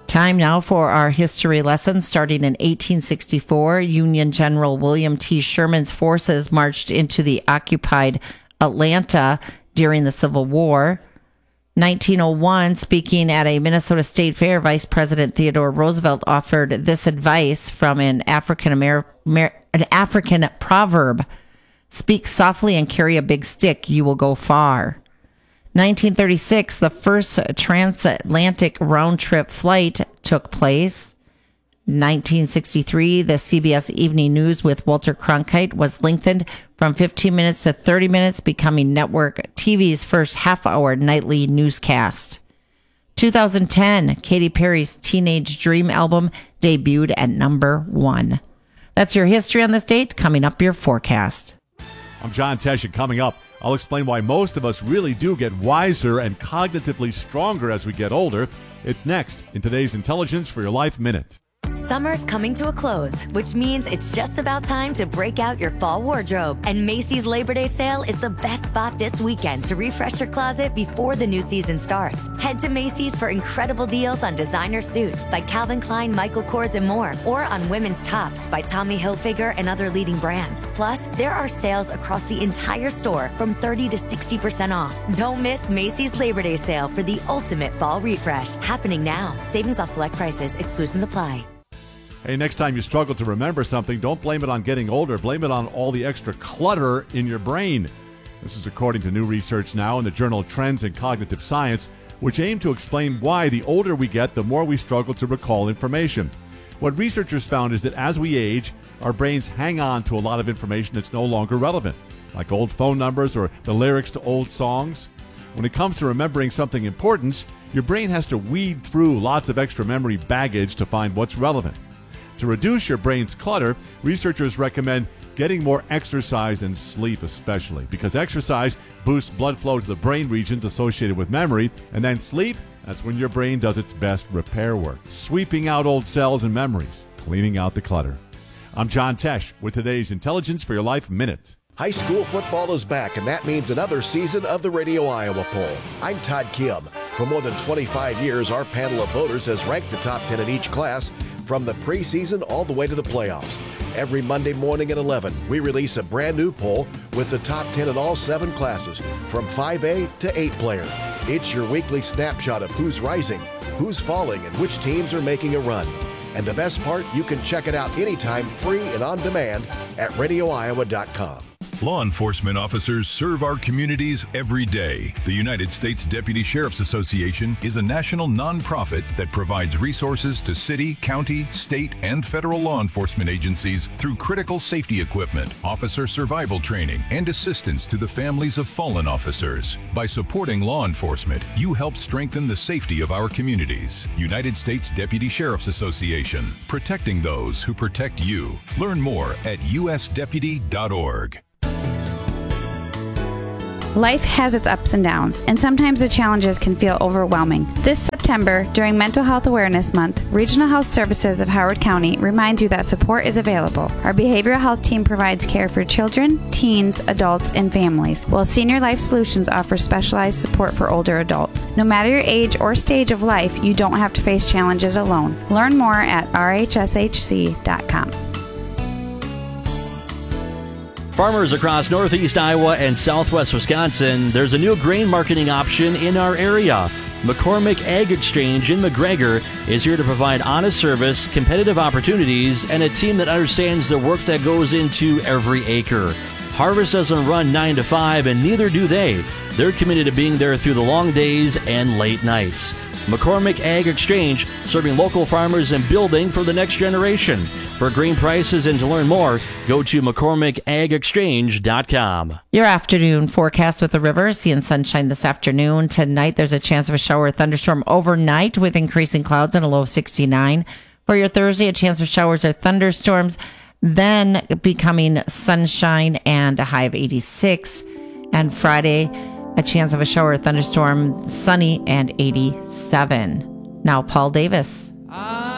Time now for our history lesson. Starting in 1864, Union General William T. Sherman's forces marched into the occupied Atlanta during the Civil War. 1901, speaking at a Minnesota State Fair, Vice President Theodore Roosevelt offered this advice from an African proverb: "Speak softly and carry a big stick, you will go far." 1936, the first transatlantic round-trip flight took place. 1963, the CBS Evening News with Walter Cronkite was lengthened from 15 minutes to 30 minutes, becoming network TV's first half-hour nightly newscast. 2010, Katy Perry's Teenage Dream album debuted at number 1. That's your history on this date. Coming up, your forecast. I'm John Tesh, and coming up, I'll explain why most of us really do get wiser and cognitively stronger as we get older. It's next in today's Intelligence for Your Life Minute. Summer's coming to a close, which means it's just about time to break out your fall wardrobe. And Macy's Labor Day sale is the best spot this weekend to refresh your closet before the new season starts. Head to Macy's for incredible deals on designer suits by Calvin Klein, Michael Kors, and more, or on women's tops by Tommy Hilfiger and other leading brands. Plus, there are sales across the entire store from 30 to 60% off. Don't miss Macy's Labor Day sale for the ultimate fall refresh. Happening now. Savings off select prices. Exclusions apply. Hey, next time you struggle to remember something, don't blame it on getting older. Blame it on all the extra clutter in your brain. This is according to new research now in the journal Trends in Cognitive Science, which aim to explain why the older we get, the more we struggle to recall information. What researchers found is that as we age, our brains hang on to a lot of information that's no longer relevant, like old phone numbers or the lyrics to old songs. When it comes to remembering something important, your brain has to weed through lots of extra memory baggage to find what's relevant. To reduce your brain's clutter, researchers recommend getting more exercise and sleep especially, because exercise boosts blood flow to the brain regions associated with memory, and then sleep, that's when your brain does its best repair work, sweeping out old cells and memories, cleaning out the clutter. I'm John Tesh with today's Intelligence for Your Life Minute. High school football is back, and that means another season of the Radio Iowa Poll. I'm Todd Kim. For more than 25 years, our panel of voters has ranked the top 10 in each class, from the preseason all the way to the playoffs. Every Monday morning at 11, we release a brand new poll with the top 10 in all 7 classes, from 5A to 8 player. It's your weekly snapshot of who's rising, who's falling, and which teams are making a run. And the best part, you can check it out anytime, free and on demand at radioiowa.com. Law enforcement officers serve our communities every day. The United States Deputy Sheriff's Association is a national nonprofit that provides resources to city, county, state, and federal law enforcement agencies through critical safety equipment, officer survival training, and assistance to the families of fallen officers. By supporting law enforcement, you help strengthen the safety of our communities. United States Deputy Sheriff's Association, protecting those who protect you. Learn more at usdeputy.org. Life has its ups and downs, and sometimes the challenges can feel overwhelming. This September, during Mental Health Awareness Month, Regional Health Services of Howard County reminds you that support is available. Our behavioral health team provides care for children, teens, adults, and families, while Senior Life Solutions offers specialized support for older adults. No matter your age or stage of life, you don't have to face challenges alone. Learn more at rhshc.com. Farmers across northeast Iowa and southwest Wisconsin, there's a new grain marketing option in our area. McCormick Ag Exchange in McGregor is here to provide honest service, competitive opportunities, and a team that understands the work that goes into every acre. Harvest doesn't run 9 to 5, and neither do they. They're committed to being there through the long days and late nights. McCormick Ag Exchange, serving local farmers and building for the next generation. For grain prices and to learn more, go to McCormickAgExchange.com. Your afternoon forecast with the river. Seeing sunshine this afternoon. Tonight, there's a chance of a shower or thunderstorm overnight with increasing clouds and a low of 69. For your Thursday, a chance of showers or thunderstorms, then becoming sunshine and a high of 86. And Friday, a chance of a shower or thunderstorm, sunny and 87. Now, Paul Davis.